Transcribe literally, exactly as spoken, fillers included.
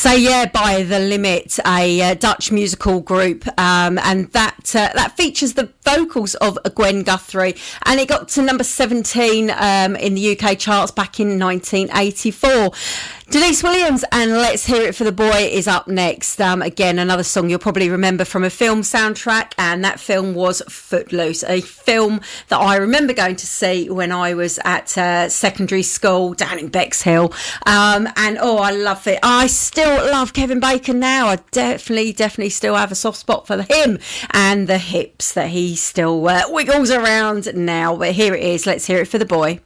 So yeah, By the Limit, a uh, Dutch musical group, um, and that uh, that features the vocals of Gwen Guthrie, and it got to number seventeen um, in the U K charts back in nineteen eighty-four. Denise Williams and Let's Hear It for the Boy is up next. Um, again, another song you'll probably remember from a film soundtrack, and that film was Footloose, a film that I remember going to see when I was at uh, secondary school down in Bexhill. Um, and oh, I love it. I still love Kevin Bacon now. I definitely, definitely still have a soft spot for him and the hips that he still uh, wiggles around now. But here it is. Let's hear it for the boy.